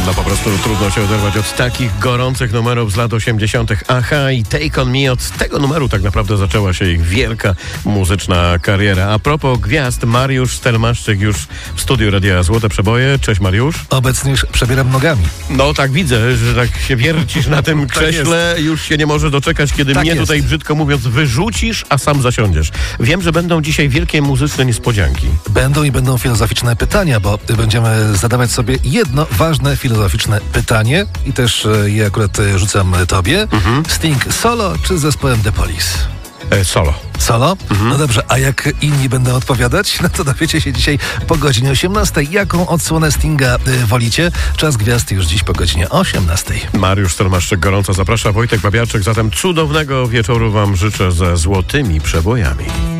No po prostu trudno się oderwać od takich gorących numerów z lat 80. Aha i Take On Me. Od tego numeru tak naprawdę zaczęła się ich wielka muzyczna kariera. A propos gwiazd, Mariusz Stelmaszczyk już w studiu Radia Złote Przeboje. Cześć Mariusz. Obecnie już przebieram nogami. No tak widzę, że tak się wiercisz na tym krześle. Tak już się nie może doczekać, kiedy tak mnie jest. Tutaj brzydko mówiąc wyrzucisz, a sam zasiądziesz. Wiem, że będą dzisiaj wielkie muzyczne niespodzianki. Będą filozoficzne pytania, bo będziemy zadawać sobie jedno ważne filozoficzne pytanie i też je akurat rzucam tobie. Sting solo czy z zespołem The Police? Solo. Solo? No dobrze, a jak inni będą odpowiadać? No to dowiecie się dzisiaj po godzinie 18. Jaką odsłonę Stinga wolicie? Czas gwiazd już dziś po godzinie 18. Mariusz Stelmaszczyk gorąco zaprasza, Wojtek Babiarczyk. Zatem cudownego wieczoru wam życzę ze złotymi przebojami.